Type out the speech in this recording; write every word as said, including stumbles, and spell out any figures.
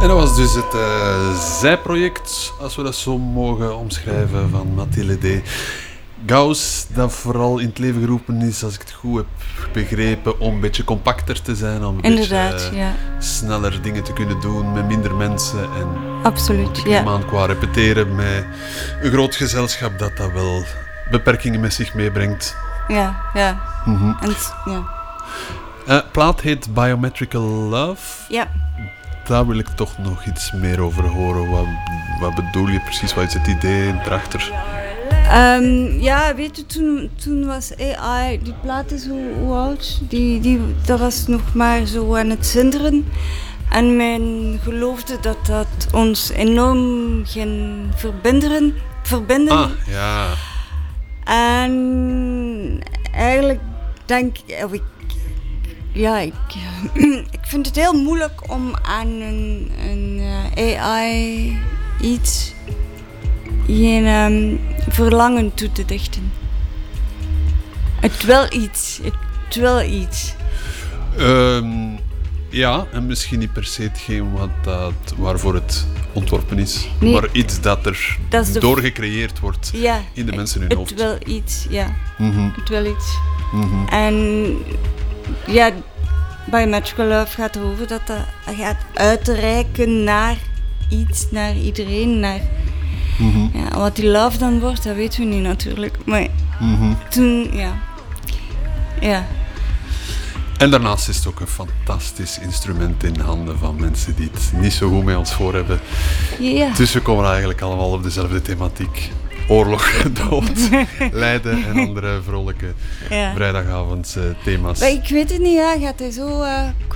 En dat was dus het uh, zijproject, als we dat zo mogen omschrijven, van Mathilde D. Gauss, dat vooral in het leven geroepen is, als ik het goed heb begrepen, om een beetje compacter te zijn, om een Inderdaad, beetje uh, ja. sneller dingen te kunnen doen met minder mensen. En absoluut, ja. maand qua repeteren met een groot gezelschap dat dat wel beperkingen met zich meebrengt. Ja, ja. Mm-hmm. En, ja. Uh, plaat heet Biometrical Love. Ja. Daar wil ik toch nog iets meer over horen. Wat, wat bedoel je precies? Wat is het idee erachter? Um, ja, weet je, toen, toen was A I, die plaat is hoe, hoe oud? Die, die, dat was nog maar zo aan het zinderen. En men geloofde dat dat ons enorm ging verbinden. verbinden. Ah, ja. En eigenlijk denk ik, of ik, ja, ik, ik vind het heel moeilijk om aan een, een A I iets, geen um, verlangen toe te dichten. Het wil iets, het wil iets. Um, ja, en misschien niet per se hetgeen wat dat, waarvoor het ontworpen is, nee, maar iets dat er dat de... doorgecreëerd wordt ja, in de mensen hun het hoofd. Het wil iets, ja. Mm-hmm. Het wil iets. Mm-hmm. En ja, Biometrical Love gaat erover dat dat gaat uitreiken naar iets, naar iedereen, naar... Mm-hmm. Ja, wat die love dan wordt, dat weten we niet natuurlijk. Maar mm-hmm. toen, ja. Ja. En daarnaast is het ook een fantastisch instrument in handen van mensen die het niet zo goed met ons voor hebben. Ja. Dus we komen eigenlijk allemaal op dezelfde thematiek. Oorlog, dood, lijden en andere vrolijke ja. vrijdagavond uh, thema's. Maar ik weet het niet, ja. Gaat hij zo... Uh,